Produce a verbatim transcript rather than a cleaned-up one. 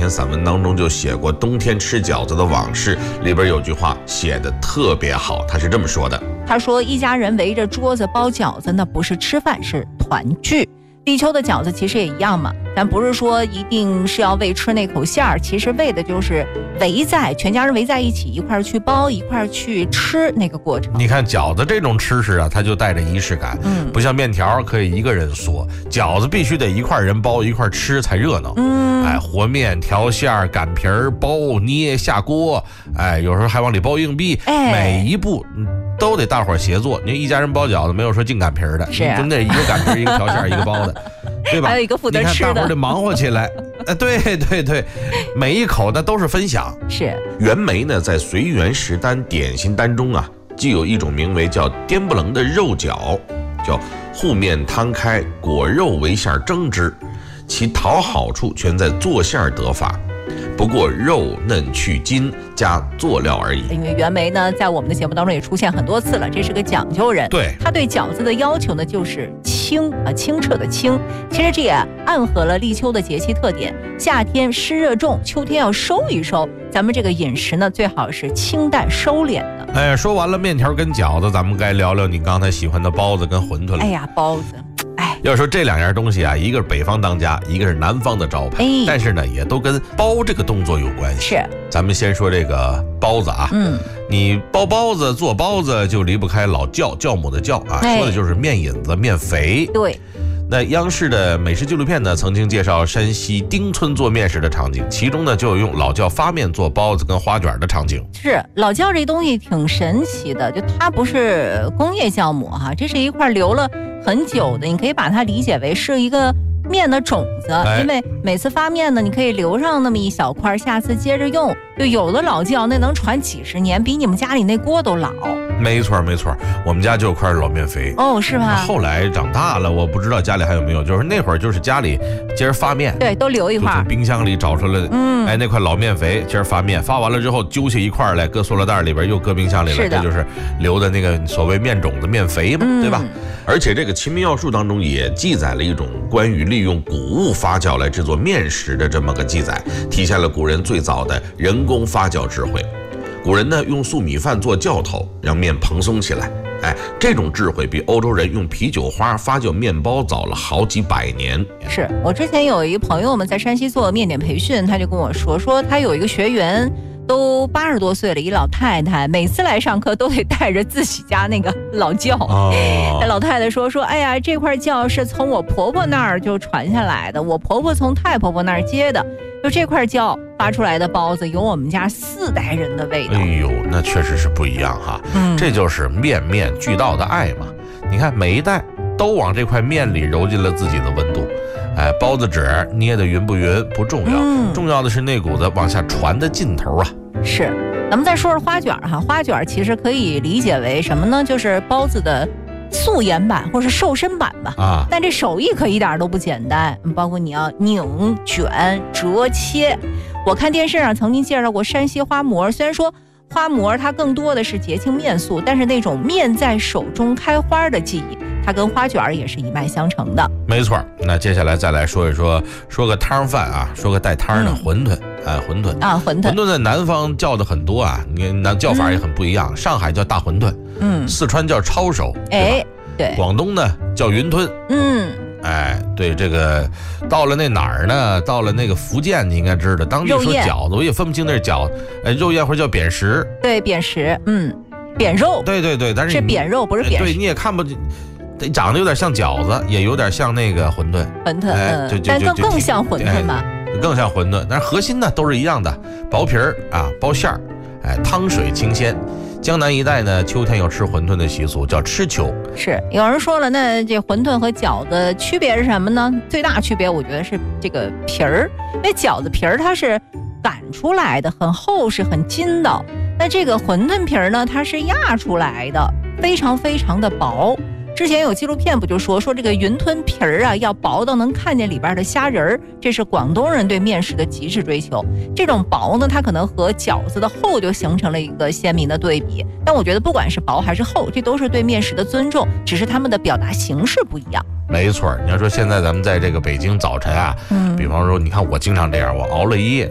篇散文当中就写过冬天吃饺子的往事，里边有句话写得特别好，他是这么说的， 他说一家人围着桌子包饺子，那不是吃饭，是团聚。立秋的饺子其实也一样嘛，咱不是说一定是要为吃那口馅儿，其实为的就是围在全家人围在一起，一块儿去包，一块儿去吃那个过程。 你看饺子这种吃食啊，它就带着仪式感，嗯，不像面条可以一个人嗦，饺子必须得一块人包一块吃才热闹。嗯，哎，和面、调馅儿、擀皮儿、包、捏、下锅，哎，有时候还往里包硬币，哎，每一步都得大伙儿协作。你一家人包饺子，没有说净擀皮儿的， 是、啊， 真得一个擀皮儿，一个调馅儿，一个包的。对吧？ 还有一个负责吃的， 你看大伙儿得忙活起来。哎，对对对，每一口那都是分享。 是袁枚呢，在随园食单点心单中啊，既有一种名为叫颠不棱的肉饺，叫糊面摊开，果肉为馅蒸之，其讨好处全在做馅得法。不过肉嫩去筋加佐料而已。 因为袁枚呢，在我们的节目当中也出现很多次了，这是个讲究人。 对， 他对饺子的要求呢，就是清啊，清澈的清。其实这也暗合了立秋的节气特点，夏天湿热重，秋天要收一收。咱们这个饮食呢，最好是清淡收敛的。 哎，说完了面条跟饺子，咱们该聊聊你刚才喜欢的包子跟馄饨了。 哎呀，包子。 要说这两样东西啊，一个是北方当家，一个是南方的招牌，哎、但是呢，也都跟包这个动作有关系。 是， 咱们先说这个包子啊，嗯，你包包子做包子就离不开老酵酵母的酵啊，哎、说的就是面引子、面肥。 对。 那央视的美食纪录片呢，曾经介绍山西丁村做面食的场景，其中呢就有用老酵发面做包子跟花卷的场景。 是，老酵这东西挺神奇的，就它不是工业酵母哈，这是一块留了很久的，你可以把它理解为是一个面的种子，哎、因为每次发面呢，你可以留上那么一小块，下次接着用。就有的老酵那能传几十年，比你们家里那锅都老。 没错没错，我们家就有块老面肥。 哦，是吧？ 后来长大了，我不知道家里还有没有，就是那会儿就是家里今儿发面， 对，都留一块， 从冰箱里找出来，嗯，哎，那块老面肥，今儿发面，发完了之后揪下一块来，搁塑料袋里边又搁冰箱里了，这就是留的那个所谓面种子、面肥嘛，嗯、对吧？而且这个《齐民要术》当中也记载了一种关于利用谷物发酵来制作面食的这么个记载，体现了古人最早的人工发酵智慧。古人呢用粟米饭做酵头，让面蓬松起来。哎，这种智慧比欧洲人用啤酒花发酵面包早了好几百年。 是我之前有一个朋友，我们在山西做面点培训，他就跟我说，说他有一个学员都八十多岁了，一老太太，每次来上课都得带着自己家那个老酵。哦，那老太太说说，哎呀，这块酵是从我婆婆那儿就传下来的，我婆婆从太婆婆那儿接的，就这块酵发出来的包子有我们家四代人的味道。 哎呦，那确实是不一样哈。嗯，这就是面面俱到的爱嘛。你看每一代都往这块面里揉进了自己的温度。哎，包子纸捏得匀不匀不重要，嗯、重要的是那股子往下传的劲头啊。 是，咱们再说说花卷哈，花卷其实可以理解为什么呢？就是包子的素颜版或是瘦身版吧。啊，但这手艺可一点都不简单，包括你要拧、卷、折、切。我看电视上曾经介绍过山西花馍，虽然说花馍它更多的是节庆面素，但是那种面在手中开花的记忆，它跟花卷也是一脉相承的。 没错，那接下来再来说一说，说个汤饭啊，说个带汤的馄饨。嗯哎，馄饨啊，馄饨， 馄饨在南方叫的很多啊，你那叫法也很不一样。嗯、上海叫大馄饨，嗯，四川叫抄手， 哎，对， 广东呢叫云吞，嗯，哎，对，这个到了那哪儿呢？到了那个福建，你应该知道，当地说饺子，我也分不清那是饺，哎，肉燕或者叫扁食， 对，扁食，嗯，扁肉， 对对对，但是是扁肉，不是扁食， 对，你也看不。长得有点像饺子，也有点像那个馄饨， 馄饨，哎、就就但更更像馄饨吧。 更像馄饨，但是核心呢都是一样的，薄皮儿啊，包馅儿，哎，汤水清鲜。江南一带呢，秋天有吃馄饨的习俗，叫吃秋。 是，有人说了，那这馄饨和饺子区别是什么呢？最大区别我觉得是这个皮儿，因为饺子皮儿它是擀出来的，很厚实，很筋道。那这个馄饨皮儿呢，它是压出来的，非常非常的薄。之前有纪录片不就说说这个云吞皮儿啊，要薄到能看见里边的虾仁儿，这是广东人对面食的极致追求。这种薄呢，它可能和饺子的厚就形成了一个鲜明的对比。但我觉得不管是薄还是厚，这都是对面食的尊重，只是他们的表达形式不一样。 没错，你要说现在咱们在这个北京早晨啊，嗯，比方说你看我经常这样，我熬了一夜，